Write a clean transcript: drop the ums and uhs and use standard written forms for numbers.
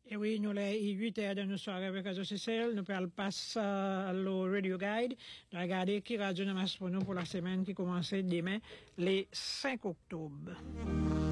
Et oui, nous les 8h de nos soirées avec Radio CCL, nous parlons passer le Radio Guide, de regarder qui radio nous pour nous pour la semaine qui commence demain, les 5 octobre.